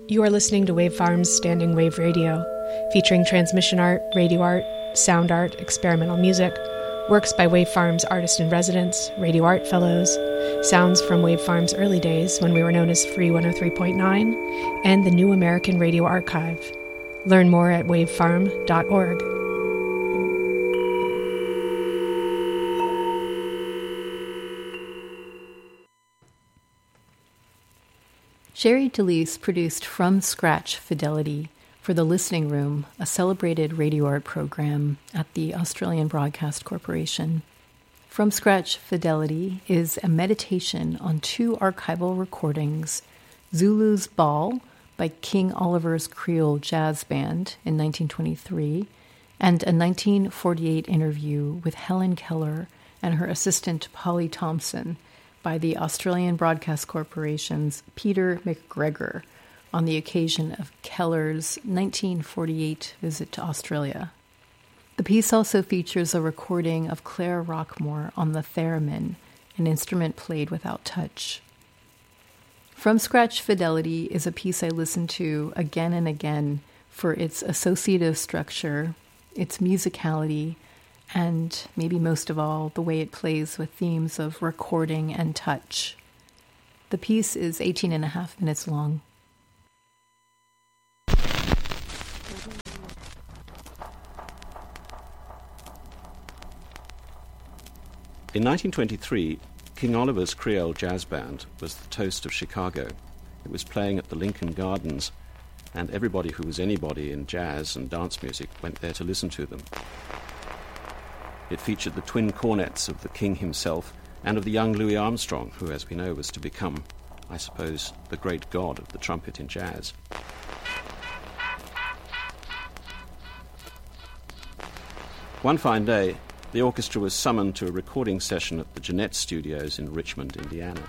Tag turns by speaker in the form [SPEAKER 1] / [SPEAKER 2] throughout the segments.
[SPEAKER 1] You are listening to Wave Farm's Standing Wave Radio, featuring transmission art, radio art, sound art, experimental music, works by Wave Farm's artist-in-residence, radio art fellows, sounds from Wave Farm's early days when we were known as Free 103.9, and the New American Radio Archive. Learn more at wavefarm.org.
[SPEAKER 2] Sherry DeLise produced From Scratch Fidelity for The Listening Room, a celebrated radio art program at the Australian Broadcast Corporation. From Scratch Fidelity is a meditation on two archival recordings, Zulu's Ball by King Oliver's Creole Jazz Band in 1923, and a 1948 interview with Helen Keller and her assistant Polly Thompson by the Australian Broadcast Corporation's Peter McGregor on the occasion of Keller's 1948 visit to Australia. The piece also features a recording of Claire Rockmore on the theremin, an instrument played without touch. From Scratch Fidelity is a piece I listen to again and again for its associative structure, its musicality, and maybe most of all, the way it plays with themes of recording and touch. The piece is 18 and a half minutes long.
[SPEAKER 3] In 1923, King Oliver's Creole Jazz Band was the toast of Chicago. It was playing at the Lincoln Gardens, and everybody who was anybody in jazz and dance music went there to listen to them. It featured the twin cornets of the king himself and of the young Louis Armstrong, who, as we know, was to become, I suppose, the great god of the trumpet in jazz. One fine day, the orchestra was summoned to a recording session at the Jeanette Studios in Richmond, Indiana.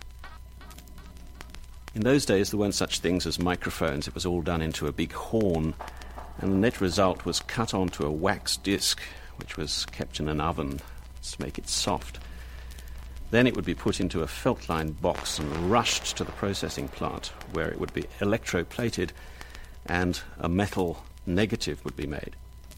[SPEAKER 3] In those days, there weren't such things as microphones. It was all done into a big horn, and the net result was cut onto a wax disc, which was kept in an oven to make it soft. Then it would be put into a felt-lined box and rushed to the processing plant, where it would be electroplated and a metal negative would be made.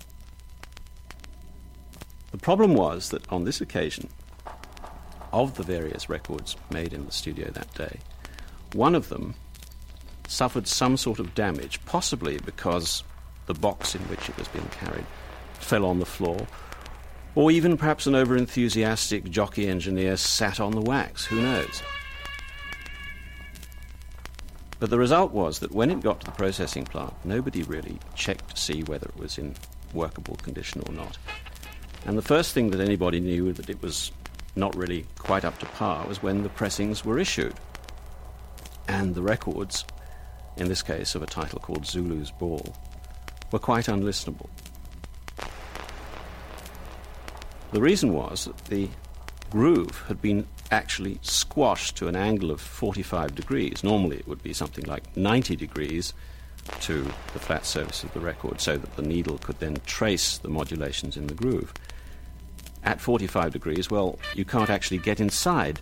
[SPEAKER 3] The problem was that on this occasion, of the various records made in the studio that day, one of them suffered some sort of damage, possibly because the box in which it was being carried fell on the floor, or even perhaps an over-enthusiastic jockey engineer sat on the wax, who knows. But the result was that when it got to the processing plant, nobody really checked to see whether it was in workable condition or not. And the first thing that anybody knew that it was not really quite up to par was when the pressings were issued. And the records, in this case of a title called Zulu's Ball, were quite unlistenable. The reason was that the groove had been actually squashed to an angle of 45 degrees. Normally it would be something like 90 degrees to the flat surface of the record, so that the needle could then trace the modulations in the groove. At 45 degrees, well, you can't actually get inside.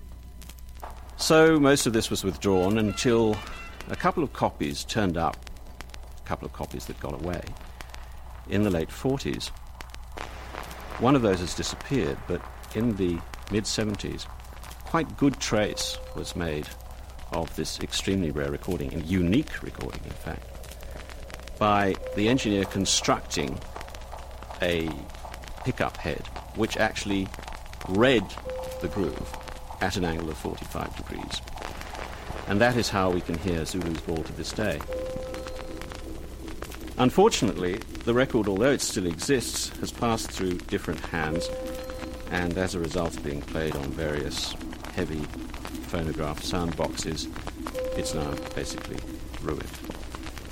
[SPEAKER 3] So most of this was withdrawn until a couple of copies turned up, a couple of copies that got away, in the late 40s. One of those has disappeared, but in the mid-70s, quite good trace was made of this extremely rare recording, a unique recording, in fact, by the engineer constructing a pickup head which actually read the groove at an angle of 45 degrees. And that is how we can hear Zulu's Ball to this day. Unfortunately, the record, although it still exists, has passed through different hands, and as a result of being played on various heavy phonograph sound boxes, it's now basically ruined.